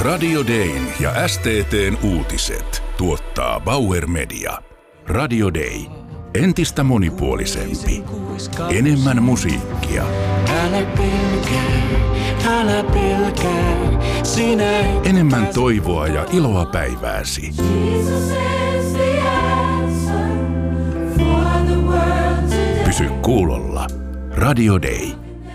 Radio Dayn ja STT:n uutiset tuottaa Bauer Media. Radio Day. Entistä monipuolisempi. Enemmän musiikkia. Älä pelkää, enemmän toivoa ja iloa päivääsi. Pysy kuulolla. Radio Day.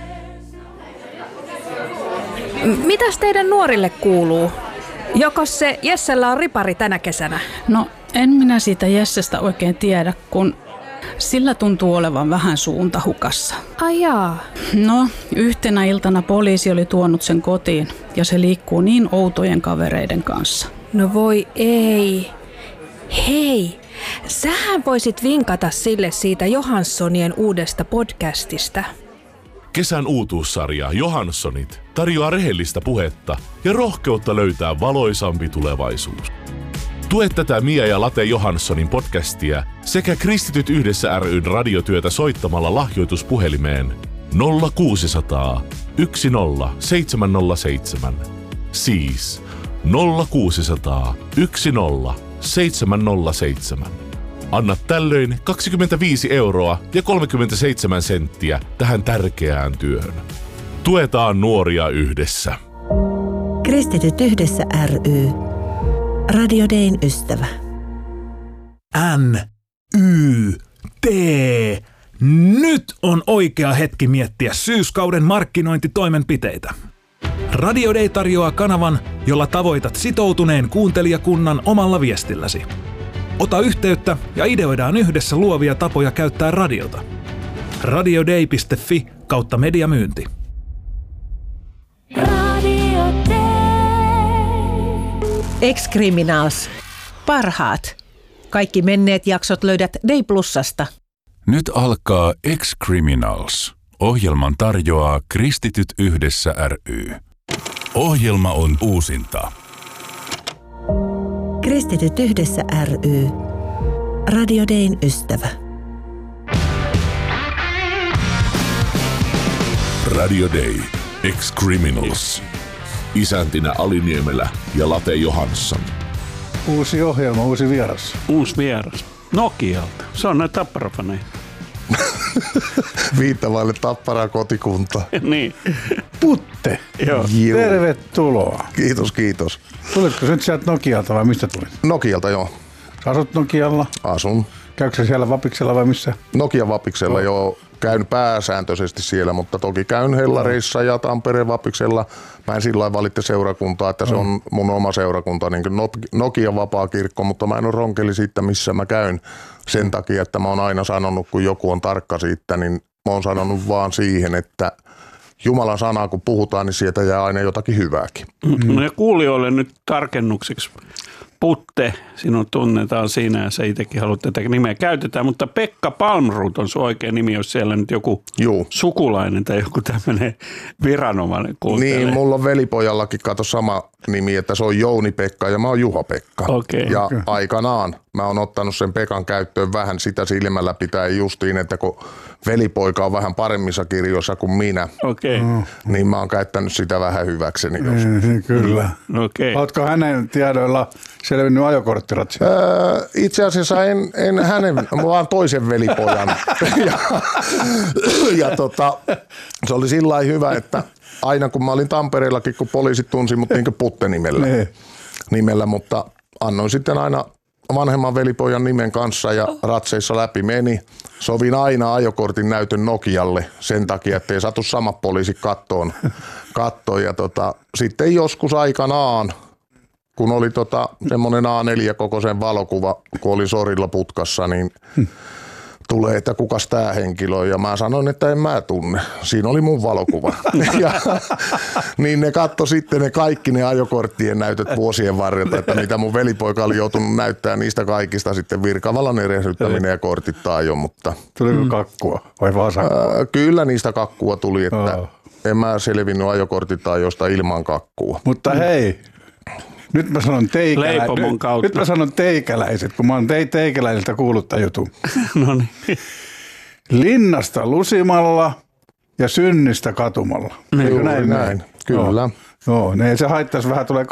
Mitäs teidän nuorille kuuluu? Jokos se Jessellä on ripari tänä kesänä? No, en minä siitä Jessestä oikein tiedä, kun sillä tuntuu olevan vähän suunta hukassa. Ai jaa. No, yhtenä iltana poliisi oli tuonut sen kotiin ja se liikkuu niin outojen kavereiden kanssa. No voi ei. Hei, sähän voisit vinkata sille siitä Johanssonien uudesta podcastista. Kesän uutuussarja Johanssonit tarjoaa rehellistä puhetta ja rohkeutta löytää valoisampi tulevaisuus. Tue tätä Mia ja Late Johanssonin podcastia sekä Kristityt yhdessä ry:n radiotyötä soittamalla lahjoituspuhelimeen 0600 10 707. Siis 0600 10 707. Anna tällöin 25 € ja 37 senttiä tähän tärkeään työhön. Tuetaan nuoria yhdessä. Kristityt yhdessä ry. Radio Dayn ystävä. NYT. Nyt on oikea hetki miettiä syyskauden markkinointitoimenpiteitä. Radio Day tarjoaa kanavan, jolla tavoitat sitoutuneen kuuntelijakunnan omalla viestilläsi. Ota yhteyttä ja ideoidaan yhdessä luovia tapoja käyttää radiota. radioday.fi/mediamyynti. Ex-Criminals. Parhaat. Kaikki menneet jaksot löydät Day Plusasta. Nyt alkaa Ex-Criminals. Ohjelman tarjoaa Kristityt yhdessä ry. Ohjelma on uusinta. Kristityt yhdessä ry. Radio Dayn ystävä. Radio Day. Ex-Criminals. Isäntinä Aliniemelä ja Late Johansson. Uusi ohjelma, uusi vieras. Uusi vieras. Nokialta. Se on näitä Tappara-faneja. Viittavaille Tapparaa kotikunta. Niin. Putte. Joo. Tervetuloa. Kiitos, kiitos. Tulitko nyt sieltä Nokialta vai mistä tulit? Nokialta, joo. Sä asut Nokialla? Asun. Käykö sä siellä Vapiksella vai missä? Nokian Vapiksella joo. Käyn pääsääntöisesti siellä, mutta toki käyn Hellareissa ja Tampereen Vapiksella. Mä en sillä lailla valitse seurakuntaa, että se on mun oma seurakunta, niin kuin Nokian Vapaa-kirkko, mutta mä en ole ronkeli siitä, missä mä käyn sen takia, että mä oon aina sanonut, kun joku on tarkka siitä, niin mä oon sanonut vaan siihen, että Jumalan sanaa kun puhutaan, niin sieltä jää aina jotakin hyvääkin. No ja kuulijoille nyt tarkennukseksi. Putte, sinun tunnetaan siinä ja sä itsekin haluat tätä nimeä käytetään, mutta Pekka Palmroth on sun oikea nimi, jos siellä nyt joku sukulainen tai joku tämmöinen viranomainen kuuntelee. Niin, mulla on velipojallakin kato sama nimi, että se on Jouni-Pekka ja mä oon Juha-Pekka. Okay. Ja aikanaan mä oon ottanut sen Pekan käyttöön vähän sitä silmällä pitää justiin, että kun velipoika on vähän paremmissa kirjoissa kuin minä, niin mä oon käyttänyt sitä vähän hyväkseni. Kyllä. Okay. Ootko hänen tiedoilla selvinnyt ajokorttiratsi? Itse asiassa en hänen, vaan toisen velipojan. Se oli sillä lailla hyvä, että aina kun mä olin Tampereellakin, kun poliisit tunsi mut niin kuin Putte-nimellä, mutta annoin sitten aina vanhemman velipojan nimen kanssa ja ratseissa läpi meni. Sovin aina ajokortin näytön Nokialle sen takia, ettei satu samat poliisit kattoon. Ja sitten joskus aikanaan, kun oli semmoinen A4-kokoisen valokuva, kun oli sorilla putkassa, niin tulee, että kukas tää henkilö on. Ja mä sanoin, että en mä tunne. Siinä oli mun valokuva. Niin ne katto sitten ne kaikki ne ajokorttien näytöt vuosien varrelta, että mitä mun velipoika oli joutunut näyttää niistä kaikista sitten virkavallan eresyttäminen ja kortittaa jo. Mutta tuliko kakkua vai vaan sakkua? Kyllä niistä kakkua tuli, että en mä selvinnyt ajokorttitaajoista ilman kakkua. Mutta hei. Nyt mä sanon teikäläiset, kun mä oon teikäläisiltä kuullut tämän jutun. No niin. Linnasta lusimalla ja synnistä katumalla. Näin. Kyllä. Joo, se haittaisi vähän, tulee